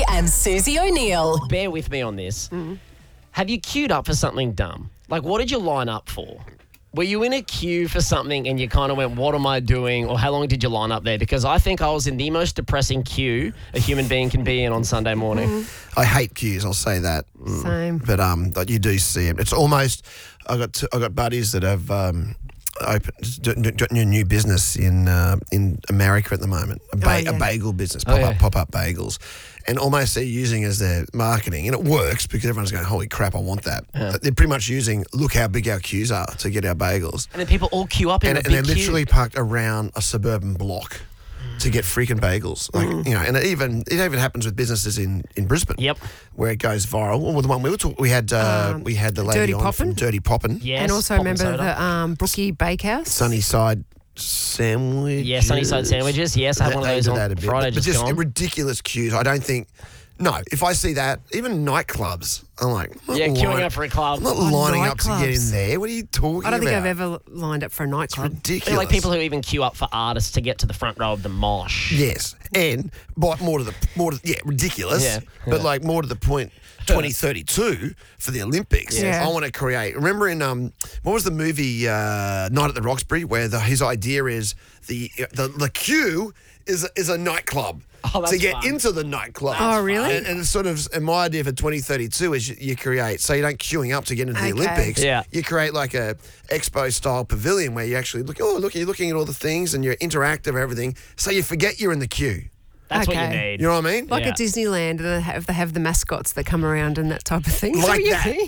and Susie O'Neill. Bear with me on this. Have you queued up for something dumb? Like, what did you line up for? Were you in a queue for something and you kind of went, what am I doing? Or how long did you line up there? Because I think I was in the most depressing queue a human being can be in on Sunday morning. I hate queues, I'll say that. Same. But you do see it. It's almost, I got buddies that have opened a new business in America at the moment, a bagel business, pop-up bagels. And almost they're using as their marketing. And it works because everyone's going, holy crap, I want that. Yeah. They're pretty much using, look how big our queues are to get our bagels. And then people all queue up in a big queue. And they're literally parked around a suburban block to get freaking bagels. Like, and it even happens with businesses in Brisbane. Yep. Where it goes viral. Well, the one we had the lady Dirty on Poppin'. from Dirty Poppin'. Yes, And also Poppin' remember soda. the Brookie Bakehouse? Sunnyside sandwiches. Yeah, Sunnyside sandwiches. Yes, I had one of those on Friday But just gone. ridiculous queues. I don't think... No, if I see that, even nightclubs, I'm like... Queuing up for a club. I'm not lining up to get in nightclubs. there. What are you talking about? I don't think I've ever lined up for a nightclub. Ridiculous. They're like people who even queue up for artists to get to the front row of the mosh. Yes, and but ridiculous. Yeah. But like more to the point, 2032 for the Olympics. Yeah. I want to create. Remember in what was the movie Night at the Roxbury, where his idea is the queue is a nightclub. Oh, that's to get fun. into the nightclub. Oh, really? And it's sort of, and my idea for 2032 is you create, so you don't queuing up to get into the Okay. Olympics. Yeah. You create like a expo style pavilion where you actually look, you're looking at all the things and you're interactive, everything. So you forget you're in the queue. That's what you Okay. need. You know what I mean? Like Yeah. at Disneyland, and they have the mascots that come around and that type of thing. Is Like what you that, think?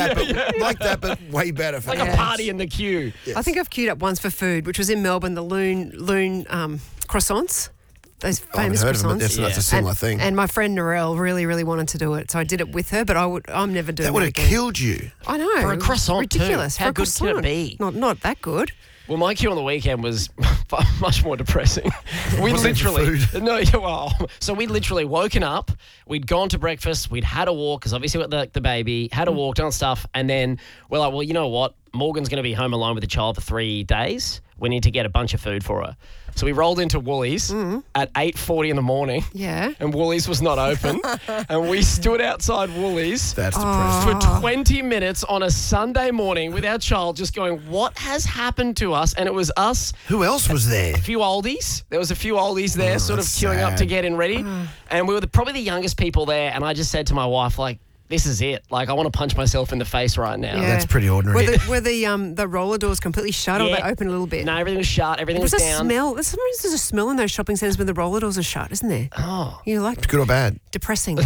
like that, but way better. For Like that. a party in the queue. I think I've queued up once for food, which was in Melbourne, the Loon croissants. Those I haven't famous heard of croissants. it, but that's a similar thing. And my friend Narelle really, really wanted to do it, so I did it with her. But I'm never doing That would have again. killed you. I know. For a croissant too. ridiculous. How for a good can it croissant. be? Not that good. Well, my queue on the weekend was much more depressing. We Was it for literally food? so we'd literally woken up, we'd gone to breakfast, we'd had a walk because obviously we got the baby, had a walk, done stuff, and then we're like, well, you know what? Morgan's going to be home alone with the child for 3 days. We need to get a bunch of food for her. So we rolled into Woolies at 8:40 in the morning. Yeah. And Woolies was not open. And we stood outside Woolies That's depressing. for 20 minutes on a Sunday morning with our child just going, what has happened to us? And it was us, Who else was there? a few oldies. There was a few oldies there sort of that's queuing up to sad. get in ready. And we were probably the youngest people there. And I just said to my wife, like, this is it. Like, I want to punch myself in the face right now. Yeah. That's pretty ordinary. Were the roller doors completely shut, or Yeah. they open a little bit? No, everything was shut. Everything was There's a down. smell. Sometimes there's a smell in those shopping centres when the roller doors are shut, isn't there? Oh. You like Good or bad? depressing.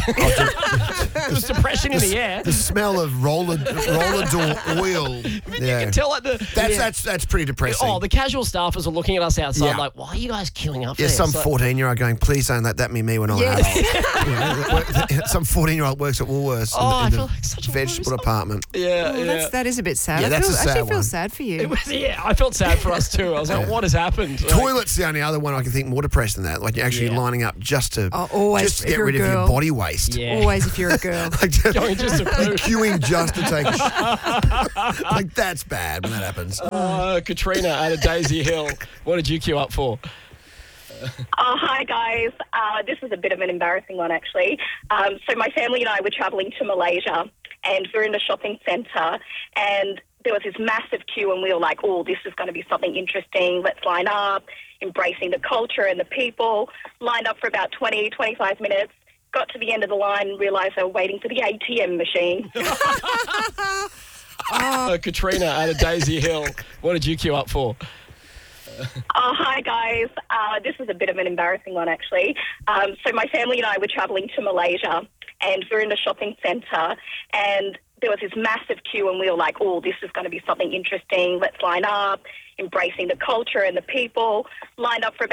There's depression in the air. The smell of roller door oil. You can tell like the... That's pretty depressing. Oh, the casual staffers were looking at us outside Yeah. like, why are you guys queuing up Yeah, there? some It's like, 14-year-old going, please don't let that be me when I'm Yeah. adult. You know, some 14-year-old works at Woolworths I in feel the like such a vegetable loser. department. Yeah, Oh, yeah. that is a bit sad. Yeah, that's a sad actually feel one. sad for you. It was, yeah, I felt sad for us too. I was like, what has happened? Like, Toilet's the only other one I can think more depressed than that. Like you're actually Yeah. lining up just to always, to if get you're a rid of your girl. body waste. Yeah. Always if you're a girl. Like just, Going just to poo. queuing just to take a shit. Like that's bad when that happens. Katrina out of Daisy Hill. What did you queue up for? Oh, hi, guys. This is a bit of an embarrassing one, actually. So my family and I were travelling to Malaysia, and we're in a shopping centre, and there was this massive queue, and we were like, oh, this is going to be something interesting. Let's line up, embracing the culture and the people. Lined up for about 20, 25 minutes. Got to the end of the line and realised they were waiting for the ATM machine. Katrina out of Daisy Hill. What did you queue up for? Oh, hi, guys. This is a bit of an embarrassing one, actually. So my family and I were travelling to Malaysia, and we're in a shopping centre, and there was this massive queue, and we were like, oh, this is going to be something interesting. Let's line up, embracing the culture and the people. Lined up for about